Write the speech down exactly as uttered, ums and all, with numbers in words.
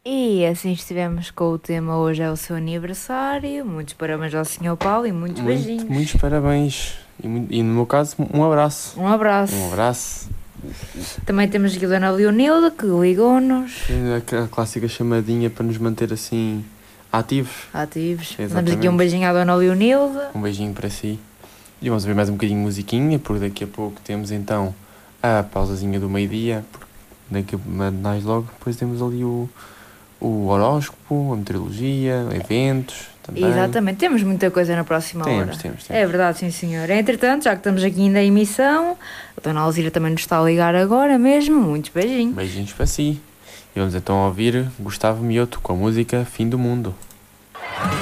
E assim estivemos com o tema Hoje é o seu aniversário. Muitos parabéns ao senhor Paulo e muitos Muito, beijinhos. muitos parabéns. E, mu- e no meu caso, um abraço. Um abraço. Um abraço. Também temos aqui a Dona Leonilda, que ligou-nos. A clássica chamadinha para nos manter assim ativos. Ativos. Damos Exatamente. aqui um beijinho à Dona Leonilda. Um beijinho para si. E vamos ver mais um bocadinho de musiquinha, porque daqui a pouco temos então a pausazinha do meio-dia. Porque daqui a mais logo depois temos ali o, o horóscopo, a meteorologia, eventos também. Exatamente, temos muita coisa na próxima Temos, hora. temos, temos. É verdade, sim senhor. Entretanto, já que estamos aqui ainda em emissão, a Dona Alzira também nos está a ligar agora mesmo. Muitos beijinhos. Beijinhos para si. E vamos então ouvir Gustavo Mioto com a música Fim do Mundo.